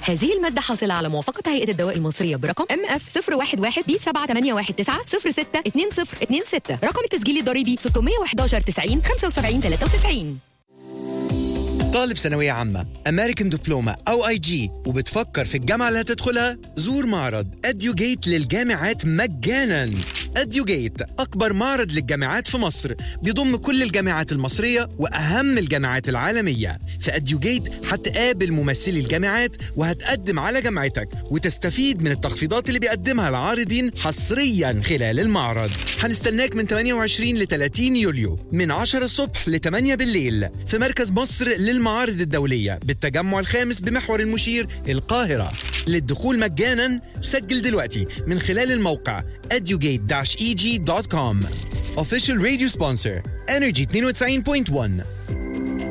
هذه المادة حاصلة على موافقة هيئة الدواء المصرية برقم MF 011B7816-062026. رقم التسجيل الضريبي 611 90 75 93. طالب ثانوية عامة أمريكان دبلومة أو IG وبتفكر في الجامعة اللي هتدخلها؟ زور معرض أديوجيت للجامعات مجاناً. أديوجيت أكبر معرض للجامعات في مصر، بيضم كل الجامعات المصرية وأهم الجامعات العالمية. في أديوجيت هتقابل ممثلي الجامعات وهتقدم على جامعتك وتستفيد من التخفيضات اللي بيقدمها العارضين حصرياً خلال المعرض. هنستناك من 28 ل 30 يوليو من 10 الصبح ل 8 بالليل في مركز مصر للمعارض الدولية بالتجمع الخامس بمحور المشير القاهرة. للدخول مجاناً سجل دلوقتي من خلال الموقع edugate-eg.com. Official radio sponsor Energy 92.1.